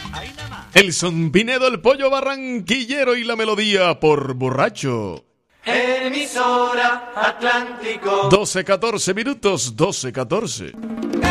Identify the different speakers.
Speaker 1: Elson Pinedo, el pollo barranquillero y la melodía por borracho.
Speaker 2: Emisora Atlántico.
Speaker 1: 12:14 minutos, 12:14.